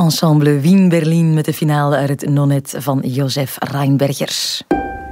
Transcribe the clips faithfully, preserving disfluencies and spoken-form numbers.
Ensemble Wien Berlin met de finale uit het Nonet van Josef Rheinbergers.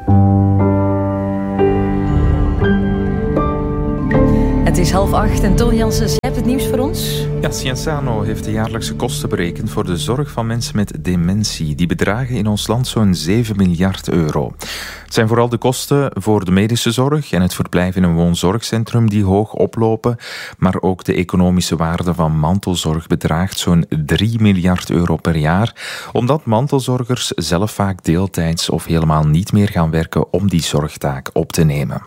Het is half acht en Ton Janssens, jij hebt het nieuws voor ons? Ja, Cienzano heeft de jaarlijkse kosten berekend voor de zorg van mensen met dementie. Die bedragen in ons land zo'n zeven miljard euro. Het zijn vooral de kosten voor de medische zorg en het verblijf in een woonzorgcentrum die hoog oplopen. Maar ook de economische waarde van mantelzorg bedraagt zo'n drie miljard euro per jaar. Omdat mantelzorgers zelf vaak deeltijds of helemaal niet meer gaan werken om die zorgtaak op te nemen.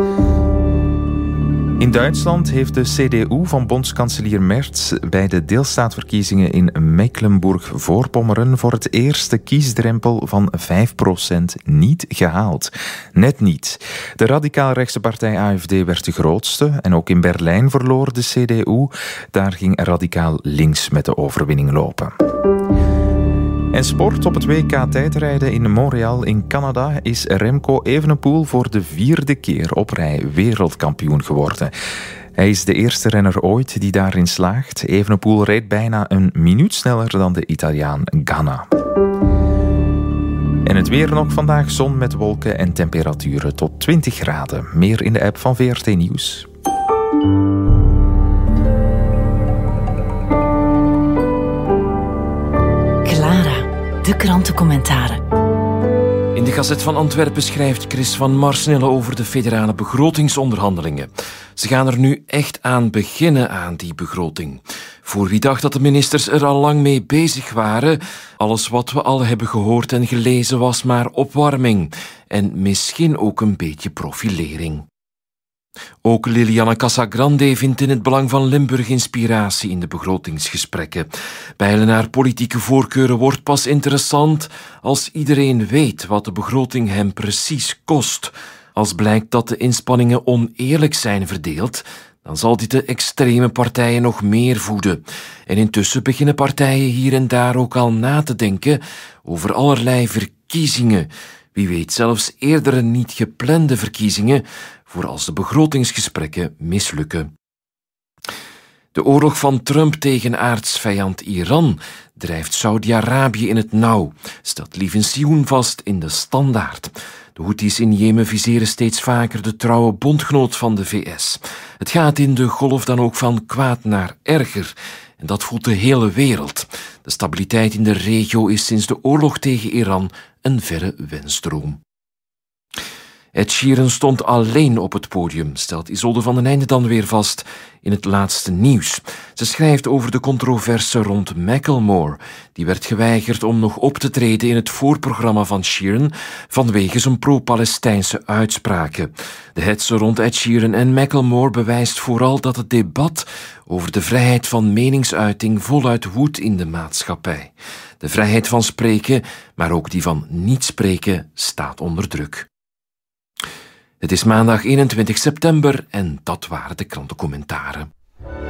In Duitsland heeft de C D U van bondskanselier Merz bij de deelstaatverkiezingen in Mecklenburg-Voorpommeren voor het eerst de kiesdrempel van vijf procent niet gehaald. Net niet. De radicaal-rechtse partij A F D werd de grootste en ook in Berlijn verloor de C D U. Daar ging radicaal links met de overwinning lopen. En sport. Op het W K tijdrijden in Montreal in Canada is Remco Evenepoel voor de vierde keer op rij wereldkampioen geworden. Hij is de eerste renner ooit die daarin slaagt. Evenepoel reed bijna een minuut sneller dan de Italiaan Ganna. En het weer nog vandaag, zon met wolken en temperaturen tot twintig graden. Meer in de app van V R T Nieuws. De krantencommentaren. In de Gazet van Antwerpen schrijft Chris van Marsnelle over de federale begrotingsonderhandelingen. Ze gaan er nu echt aan beginnen aan die begroting. Voor wie dacht dat de ministers er al lang mee bezig waren, alles wat we al hebben gehoord en gelezen was maar opwarming. En misschien ook een beetje profilering. Ook Liliana Casagrande vindt in het belang van Limburg inspiratie in de begrotingsgesprekken. Peilen naar politieke voorkeuren wordt pas interessant als iedereen weet wat de begroting hem precies kost. Als blijkt dat de inspanningen oneerlijk zijn verdeeld, dan zal dit de extreme partijen nog meer voeden. En intussen beginnen partijen hier en daar ook al na te denken over allerlei verkiezingen. Wie weet zelfs eerdere niet geplande verkiezingen voor als de begrotingsgesprekken mislukken. De oorlog van Trump tegen aartsvijand Iran drijft Saudi-Arabië in het nauw, stelt Livin Sioen vast in de Standaard. De Houthis in Jemen viseren steeds vaker de trouwe bondgenoot van de V S. Het gaat in de golf dan ook van kwaad naar erger. En dat voelt de hele wereld. De stabiliteit in de regio is sinds de oorlog tegen Iran een verre wensdroom. Ed Sheeran stond alleen op het podium, stelt Isolde van den Einde dan weer vast in het laatste nieuws. Ze schrijft over de controverse rond Macklemore. Die werd geweigerd om nog op te treden in het voorprogramma van Sheeran vanwege zijn pro-Palestijnse uitspraken. De hetze rond Ed Sheeran en Macklemore bewijst vooral dat het debat over de vrijheid van meningsuiting voluit woedt in de maatschappij. De vrijheid van spreken, maar ook die van niet spreken, staat onder druk. Het is maandag eenentwintig september en dat waren de krantencommentaren.